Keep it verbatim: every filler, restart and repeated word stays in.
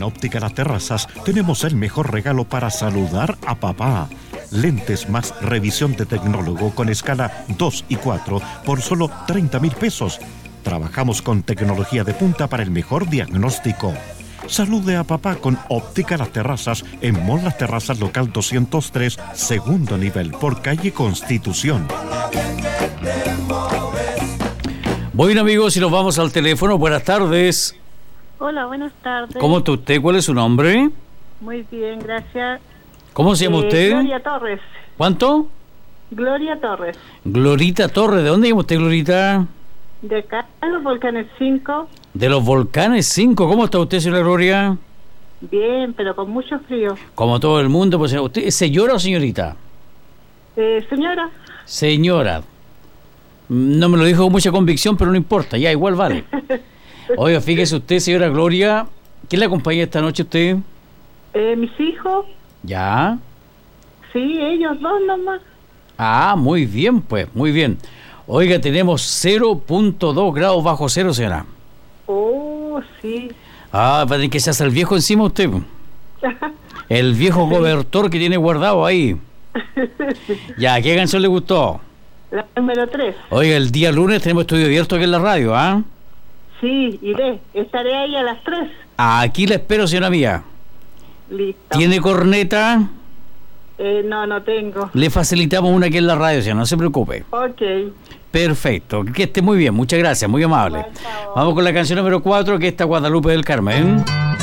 Óptica Las Terrazas tenemos el mejor regalo para saludar a papá. Lentes más revisión de tecnólogo con escala dos y cuatro por solo treinta mil pesos. Trabajamos con tecnología de punta para el mejor diagnóstico. Salude a papá con Óptica Las Terrazas en Mall Las Terrazas local doscientos tres, segundo nivel, por calle Constitución. Bueno, amigos, y nos vamos al teléfono. Buenas tardes. Hola, buenas tardes. ¿Cómo está usted? ¿Cuál es su nombre? Muy bien, gracias. ¿Cómo se llama Eh, usted? Gloria Torres. ¿Cuánto? Gloria Torres. Glorita Torres. ¿De dónde llama usted, Glorita? De acá, los Volcanes cinco. De los Volcanes cinco. ¿Cómo está usted, señora Gloria? Bien, pero con mucho frío. Como todo el mundo, pues, ¿usted es señora o señorita? Eh, señora. Señora. No me lo dijo con mucha convicción, pero no importa, ya, igual vale. Oiga, fíjese usted, señora Gloria, ¿quién le acompaña esta noche usted? Eh, mis hijos. ¿Ya? Sí, ellos dos nomás. Ah, muy bien, pues, muy bien. Oiga, tenemos cero punto dos grados bajo cero, señora. Oh, sí. Ah, va a tener que se hace el viejo encima usted. El viejo cobertor que tiene guardado ahí. Ya, ¿qué canción le gustó? La número tres. Oiga, el día lunes tenemos estudio abierto aquí en la radio, ¿ah? Sí, iré. Estaré ahí a las tres. Aquí la espero, señora mía. Listo. ¿Tiene corneta? Eh, no, no tengo. Le facilitamos una aquí en la radio, señora, no se preocupe. Ok. Perfecto, que esté muy bien, muchas gracias, muy amable. Chao, chao. Vamos con la canción número cuatro, que está Guadalupe del Carmen.